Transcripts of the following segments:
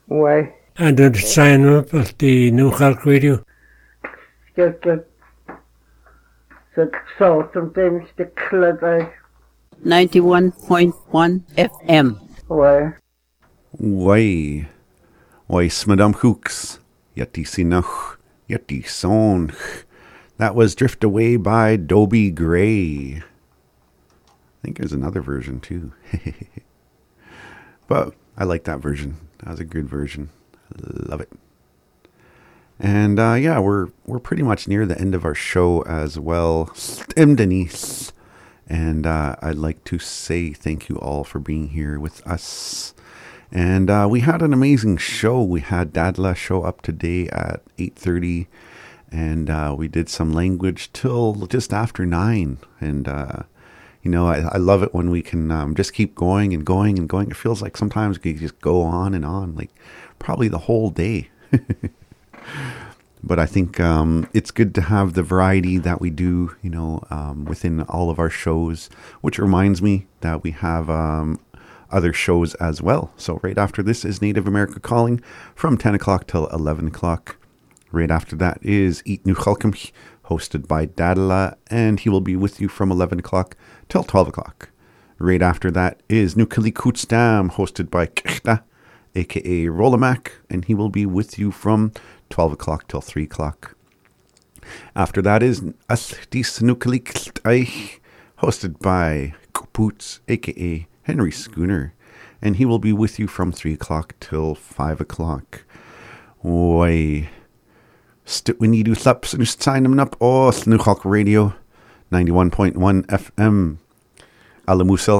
Why? And then sign up at the New Hulk Radio. Get the sometimes the club 91.1 FM. Why? Why, Smadam Hooks, Yati Sinach, Yati Sonch. That was Drift Away by Dobie Gray. I think there's another version too. But I like that version. That was a good version. Love it. And yeah, we're pretty much near the end of our show as well. I'm Denise. And I'd like to say thank you all for being here with us. And we had an amazing show. We had Dadla show up today at 8:30. And we did some language till just after 9. And, you know, I love it when we can just keep going and going and going. It feels like sometimes we just go on and on, like probably the whole day. But I think it's good to have the variety that we do, you know, within all of our shows, which reminds me that we have other shows as well. So right after this is Native America Calling from 10 o'clock till 11 o'clock. Right after that is Eat New Chalkim, hosted by Dadala, and he will be with you from 11 o'clock till 12 o'clock. Right after that is Nukali Kutstam, hosted by Kishta, a.k.a. Rolamak, and he will be with you from 12 o'clock till 3 o'clock. After that is Asdis Nukali Kishtai, hosted by Kuputz, a.k.a. Henry Schooner, and he will be with you from 3 o'clock till 5 o'clock. Oi. We need to sign them up. Oh, Snook Radio 91.1 FM. Alamusel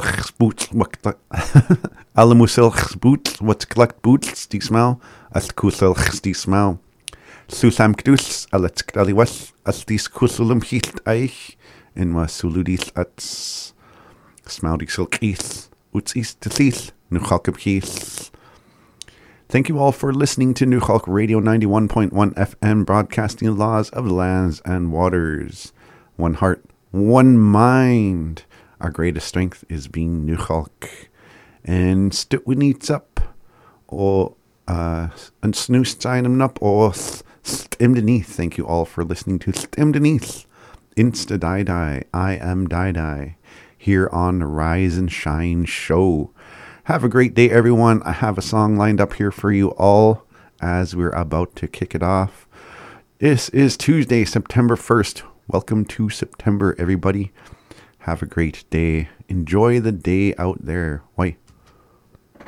Boots, what's collect boots, die smell, as kusel die smell. Susam Kdus, Alets Kdaliwas, as dis kusulum hielt eich, in was suludis ats smaudi silkis, utsis to sis, Nuchalkab his. Thank you all for listening to New Hulk Radio 91.1 FM, broadcasting the laws of the lands and waters. One heart, one mind. Our greatest strength is being New Hulk. And stut up, or and snooze sign up, or stimdeneath. Thank you all for listening to Stimdeneath. Insta Die. I am Die here on the Rise and Shine show. Have a great day, everyone. I have a song lined up here for you all as we're about to kick it off. This is Tuesday, September 1st. Welcome to September, everybody. Have a great day. Enjoy the day out there. Why?